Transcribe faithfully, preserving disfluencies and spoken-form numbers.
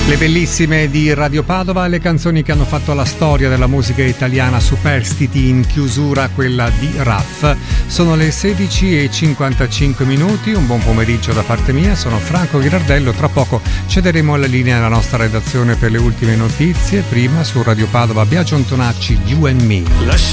Le bellissime di Radio Padova, le canzoni che hanno fatto la storia della musica italiana, superstiti, in chiusura quella di Raff. Sono le sedici e cinquantacinque minuti, un buon pomeriggio da parte mia, sono Franco Ghirardello, tra poco cederemo la linea alla nostra redazione per le ultime notizie, prima su Radio Padova Biagio Antonacci, You and Me.